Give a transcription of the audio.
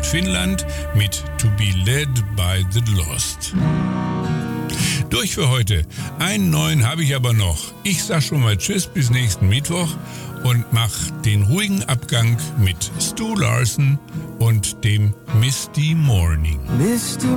Finnland mit To Be Led by the Lost. Durch für heute. Einen neuen habe ich aber noch. Ich sag schon mal Tschüss bis nächsten Mittwoch und mach den ruhigen Abgang mit Stu Larsen und dem Misty Morning. Misty